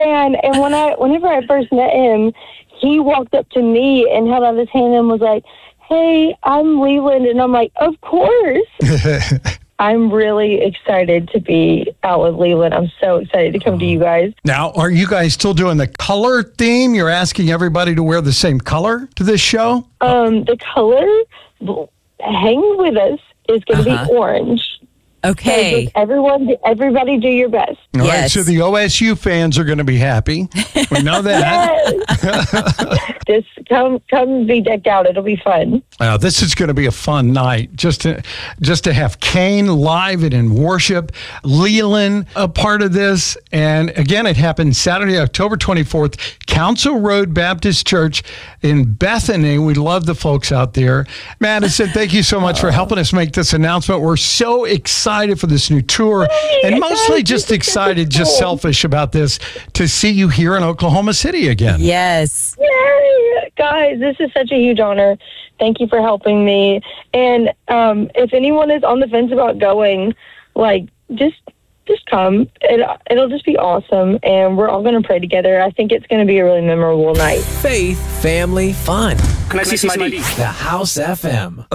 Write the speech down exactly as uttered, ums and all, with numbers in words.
fan. And when I, whenever I first met him, he walked up to me and held out his hand and was like, "Hey, I'm Leland." And I'm like, "Of course." I'm really excited to be out with Leland. I'm so excited to come to you guys. Now, are you guys still doing the color theme? You're asking everybody to wear the same color to this show? Um, the color, hang with us, is going to uh-huh. be orange. Okay. So everyone, everybody do your best. All yes. right, so the O S U fans are going to be happy. We know that. Yes. Just come come be decked out. It'll be fun. Uh, this is going to be a fun night. Just to, just to have Kane live and in worship, Leland a part of this. And again, it happens Saturday, October twenty-fourth, Council Road Baptist Church in Bethany. We love the folks out there. Madison, thank you so much for helping us make this announcement. We're so excited for this new tour, and mostly just excited, just selfish about this, to see you here in Oklahoma City again. Yes. Yay! Guys, this is such a huge honor. Thank you for helping me. And um, if anyone is on the fence about going, like, just just come. It, it'll just be awesome, and we're all going to pray together. I think it's going to be a really memorable night. Faith, family, fun. Can I see some I D? The House F M.